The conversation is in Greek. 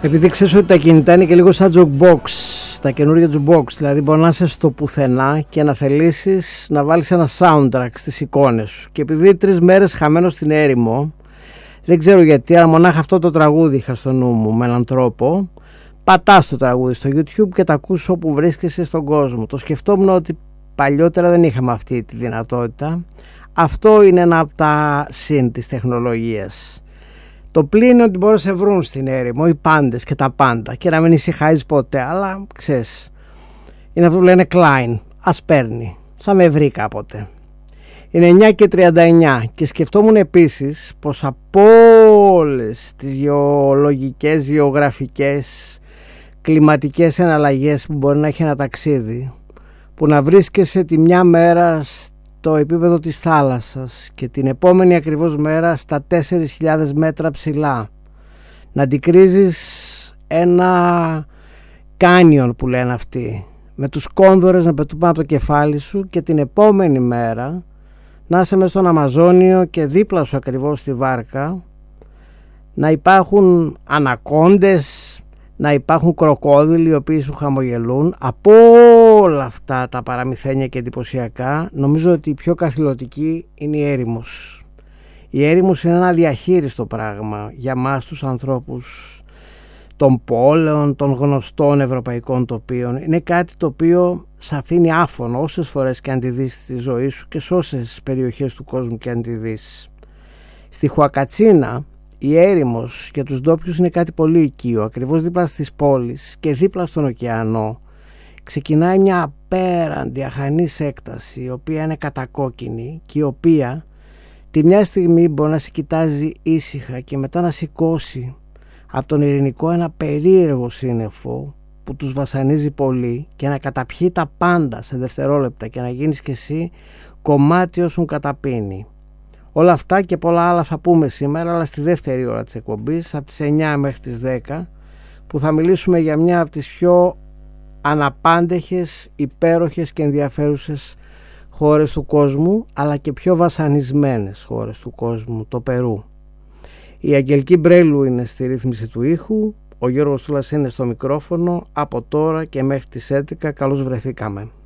Επειδή ξέρεις ότι τα κινητά είναι και λίγο σαν jukebox, τα καινούργια jukebox, δηλαδή μπορεί να είσαι στο πουθενά και να θελήσεις να βάλεις ένα soundtrack στις εικόνες σου. Και επειδή 3 μέρες χαμένο στην έρημο, δεν ξέρω γιατί, αλλά μονάχα αυτό το τραγούδι είχα στο νου μου με έναν τρόπο. Πατάς το τραγούδι στο YouTube και τα ακούς όπου βρίσκεσαι στον κόσμο. Το σκεφτόμουν ότι παλιότερα δεν είχαμε αυτή τη δυνατότητα. Αυτό είναι ένα από τα συν της τεχνολογίας. Το πλήν είναι ότι μπορεί να σε βρουν στην έρημο οι πάντες και τα πάντα και να μην ησυχάζεις ποτέ, αλλά ξέρεις, είναι αυτό που λένε Klein, ας παίρνει, θα με βρει κάποτε. Είναι 9:39 και σκεφτόμουν επίσης πως από όλες τις γεωλογικές, γεωγραφικές, κλιματικές εναλλαγές που μπορεί να έχει ένα ταξίδι, που να βρίσκεσαι τη μια μέρα στο επίπεδο της θάλασσας και την επόμενη ακριβώς μέρα στα 4.000 μέτρα ψηλά, να αντικρίζεις ένα κάνιον που λένε αυτοί, με τους κόνδωρες να πετούν πάνω από το κεφάλι σου, και την επόμενη μέρα να είσαι μέσα στον Αμαζόνιο και δίπλα σου ακριβώς στη βάρκα να υπάρχουν ανακόντες, να υπάρχουν κροκόδιλοι οι οποίοι σου χαμογελούν. Από όλα αυτά τα παραμυθένια και εντυπωσιακά, νομίζω ότι η πιο καθηλωτική είναι η έρημος. Η έρημος είναι ένα αδιαχείριστο πράγμα για μας τους ανθρώπους των πόλεων, των γνωστών ευρωπαϊκών τοπίων. Είναι κάτι το οποίο σε αφήνει άφωνο όσες φορές και αν τη δεις στη ζωή σου και σε όσες περιοχές του κόσμου και αν τη δεις. Στη Χουακατσίνα η έρημος για τους ντόπιους είναι κάτι πολύ οικείο. Ακριβώς δίπλα στις πόλεις και δίπλα στον ωκεανό ξεκινάει μια απέραντη αχανής έκταση, η οποία είναι κατακόκκινη και η οποία τη μια στιγμή μπορεί να σε κοιτάζει ήσυχα και μετά να σηκώσει από τον ειρηνικό ένα περίεργο σύννεφο που τους βασανίζει πολύ και να καταπιεί τα πάντα σε δευτερόλεπτα και να γίνεις κι εσύ κομμάτι όσων καταπίνει. Όλα αυτά και πολλά άλλα θα πούμε σήμερα, αλλά στη δεύτερη ώρα της εκπομπής, από τις 9 μέχρι τις 10, που θα μιλήσουμε για μια από τις πιο αναπάντεχες, υπέροχες και ενδιαφέρουσες χώρες του κόσμου, αλλά και πιο βασανισμένες χώρες του κόσμου, το Περού. Η Αγγελική Μπρέλου είναι στη ρύθμιση του ήχου, ο Γιώργος Τούλας είναι στο μικρόφωνο. Από τώρα και μέχρι τις 11 καλώς βρεθήκαμε.